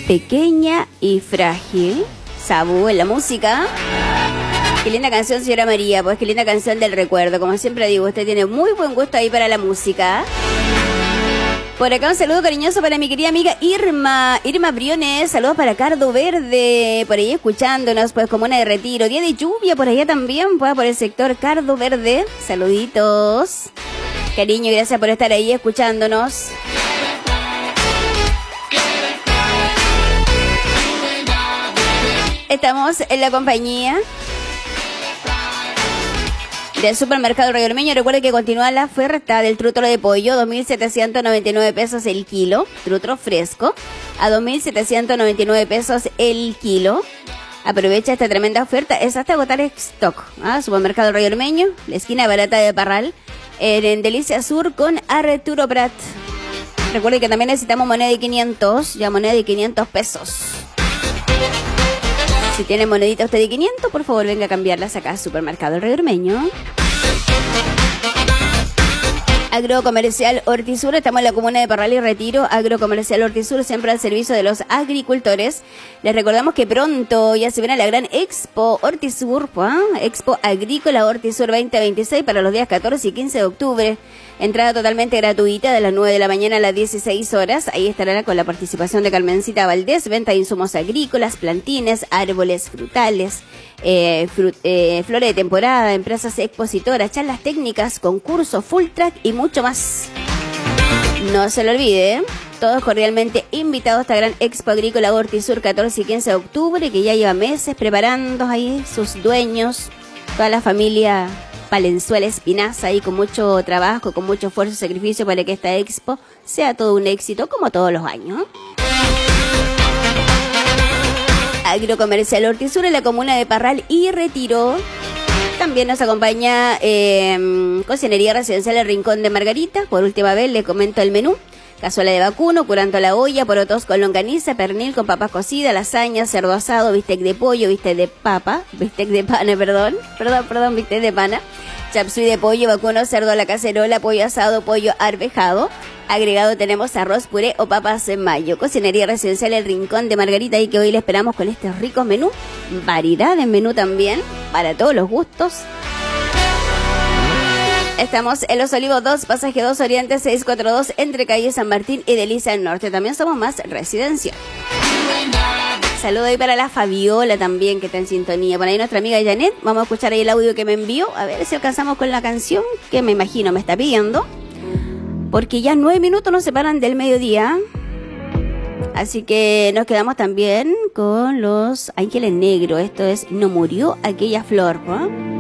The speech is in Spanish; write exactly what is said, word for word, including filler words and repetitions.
Pequeña y frágil. Sabú en la música. Qué linda canción, señora María, pues qué linda canción del recuerdo. Como siempre digo, usted tiene muy buen gusto ahí para la música. Por acá un saludo cariñoso para mi querida amiga Irma, Irma Briones, saludos para Cardo Verde, por ahí escuchándonos, pues Comuna de Retiro, día de lluvia por allá también, pues por el sector Cardo Verde, saluditos, cariño, gracias por estar ahí escuchándonos. Estamos en la compañía del supermercado Río Ormeño. Recuerde que continúa la oferta del trutro de pollo, dos mil setecientos noventa y nueve pesos el kilo, trutro fresco, a dos mil setecientos noventa y nueve pesos el kilo. Aprovecha esta tremenda oferta, es hasta agotar stock. ¿Ah? Supermercado Río Ormeño, la esquina barata de Parral, en, en Delicia Sur con Arturo Prat. Recuerde que también necesitamos moneda de quinientos, ya moneda de quinientos pesos. Si tiene monedita usted de quinientos, por favor venga a cambiarlas acá al supermercado El Río Ormeño. Agrocomercial Hortisur, estamos en la comuna de Parral y Retiro. Agrocomercial Hortisur, siempre al servicio de los agricultores. Les recordamos que pronto ya se viene la gran Expo Hortisur, ¿eh? Expo Agrícola Hortisur veinte veintiséis para los días catorce y quince de octubre. Entrada totalmente gratuita de las nueve de la mañana a las dieciséis horas. Ahí estará con la participación de Carmencita Valdés. Venta de insumos agrícolas, plantines, árboles frutales, eh, frut, eh, flores de temporada, empresas expositoras, charlas técnicas, concursos, full track y mucho más. No se lo olvide, ¿eh? Todos cordialmente invitados a esta gran Expo Agrícola Hortisur catorce y quince de octubre, que ya lleva meses preparando ahí sus dueños, toda la familia Palenzuela Espinaza, ahí con mucho trabajo, con mucho esfuerzo y sacrificio para que esta expo sea todo un éxito, como todos los años. Agrocomercial Hortisur en la comuna de Parral y Retiro. También nos acompaña eh, Cocinería Residencial El Rincón de Margarita. Por última vez les comento el menú. Cazuela de vacuno, curanto a la olla, porotos con longaniza, pernil con papas cocidas, lasaña, cerdo asado, bistec de pollo, bistec de papa, bistec de pana, perdón, perdón, perdón, bistec de pana, chapsui de pollo, vacuno, cerdo a la cacerola, pollo asado, pollo arvejado. Agregado tenemos arroz, puré o papas en mayo. Cocinería Residencial El Rincón de Margarita, y que hoy le esperamos con estos ricos menús. Variedad de menú también, para todos los gustos. Estamos en Los Olivos dos, pasaje dos Oriente seiscientos cuarenta y dos, entre calle San Martín y Delicia del Norte. También somos más residencial. Saludo ahí para la Fabiola también, que está en sintonía. Por ahí nuestra amiga Janet. Vamos a escuchar ahí el audio que me envió. A ver si alcanzamos con la canción que me imagino me está pidiendo. Porque ya nueve minutos nos separan del mediodía. Así que nos quedamos también con los Ángeles Negros. Esto es No Murió Aquella Flor, ¿no?